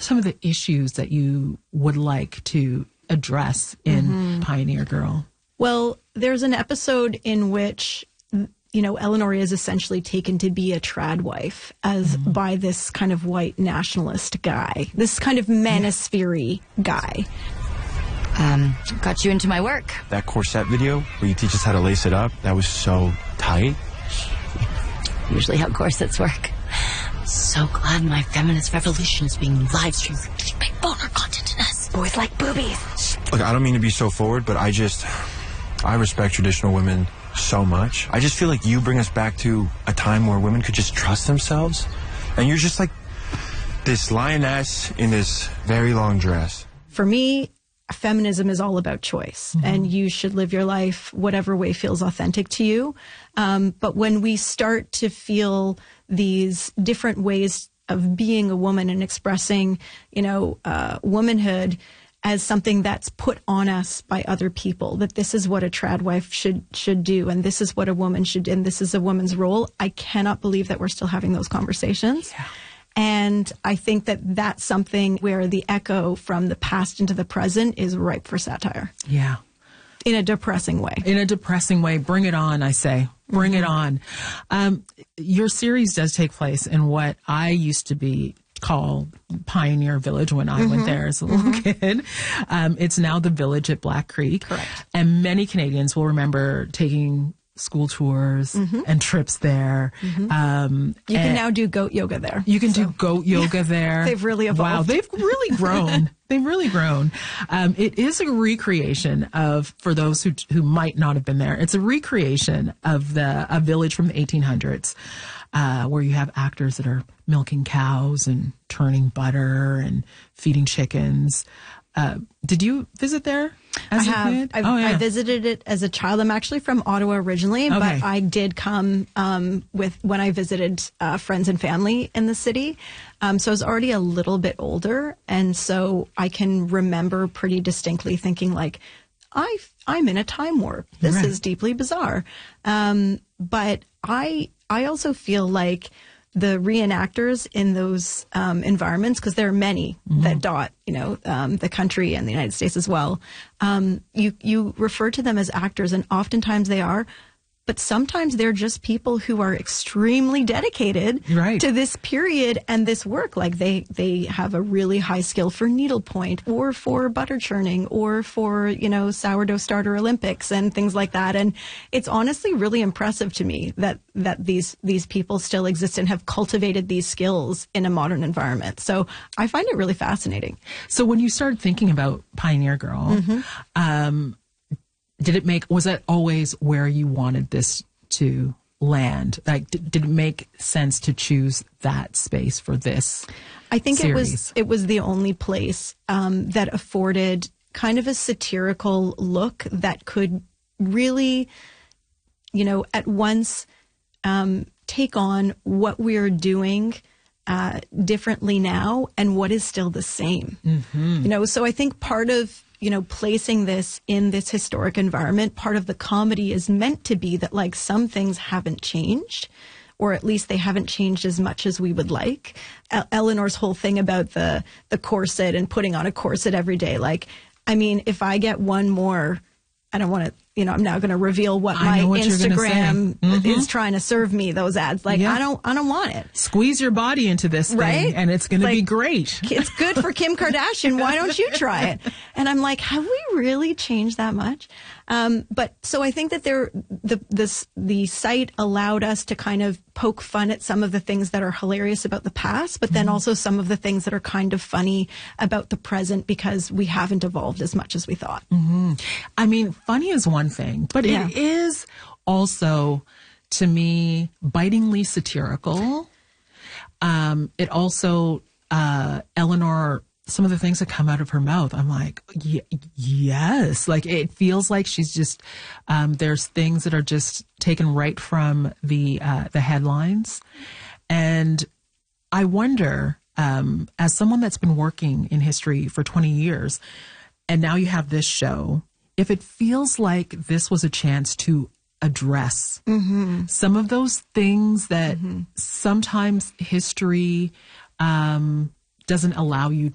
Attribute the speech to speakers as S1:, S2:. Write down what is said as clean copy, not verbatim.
S1: some of the issues that you would like to address in Pioneer Girl?
S2: Well, there's an episode in which, you know, Eleanor is essentially taken to be a trad wife by this kind of white nationalist guy, this kind of manosphere guy.
S3: Got you into my work.
S4: That corset video where you teach us how to lace it up, that was so tight.
S3: Usually how corsets work. So glad my feminist revolution is being live streamed for clickbait boner content in us. Boys like boobies.
S4: Look, I don't mean to be so forward, but I respect traditional women so much. I just feel like you bring us back to a time where women could just trust themselves. And you're just like this lioness in this very long dress.
S2: For me, feminism is all about choice, and you should live your life whatever way feels authentic to you. But when we start to feel these different ways of being a woman and expressing, you know, womanhood as something that's put on us by other people, that this is what a trad wife should do, and this is what a woman should do, and this is a woman's role, I cannot believe that we're still having those conversations. Yeah. And I think that that's something where the echo from the past into the present is ripe for satire.
S1: Yeah.
S2: In a depressing way.
S1: In a depressing way. Bring it on, I say. Bring it on. Your series does take place in what I used to call Pioneer Village when I went there as a little kid. It's now the Village at Black Creek.
S2: Correct.
S1: And many Canadians will remember taking school tours and trips there.
S2: You can now do goat yoga there.
S1: You can do goat yoga there.
S2: They've really evolved.
S1: Wow, they've really grown. They've really grown. It is a recreation of, for those who might not have been there, it's a recreation of a village from the 1800s, where you have actors that are milking cows and turning butter and feeding chickens. Did you visit there as a kid?
S2: I visited it as a child. I'm actually from Ottawa originally, but I did come when I visited friends and family in the city. So I was already a little bit older, and so I can remember pretty distinctly thinking like, I'm in a time warp. This is deeply bizarre. But I also feel like the reenactors in those environments, because there are many that dot, you know, the country and the United States as well. You refer to them as actors, and oftentimes they are, but sometimes they're just people who are extremely dedicated to this period and this work. Like they have a really high skill for needlepoint or for butter churning or for, you know, sourdough starter Olympics and things like that. And it's honestly really impressive to me that these people still exist and have cultivated these skills in a modern environment. So I find it really fascinating.
S1: So when you started thinking about Pioneer Girl, was that always where you wanted this to land? Like, did it make sense to choose that space for this
S2: I think
S1: series?
S2: it was the only place that afforded kind of a satirical look that could really, you know, at once take on what we're doing differently now and what is still the same. You know, so I think part of, you know, placing this in this historic environment, part of the comedy is meant to be that, like, some things haven't changed, or at least they haven't changed as much as we would like. Eleanor's whole thing about the corset and putting on a corset every day. Like, I mean, if I get one more, I don't want to, you know, I'm now going to reveal what my Instagram is trying to serve me, those ads. Like, I don't want it.
S1: Squeeze your body into this thing and it's going to be great.
S2: It's good for Kim Kardashian. Why don't you try it? And I'm like, have we really changed that much? But so I think that the site allowed us to kind of poke fun at some of the things that are hilarious about the past, but then also some of the things that are kind of funny about the present, because we haven't evolved as much as we thought.
S1: I mean, funny is one thing, but it is also, to me, bitingly satirical. It also, Eleanor, some of the things that come out of her mouth, I'm like, yes. Like, it feels like she's just, there's things that are just taken right from the headlines. And I wonder, as someone that's been working in history for 20 years, and now you have this show, if it feels like this was a chance to address some of those things that sometimes history doesn't allow you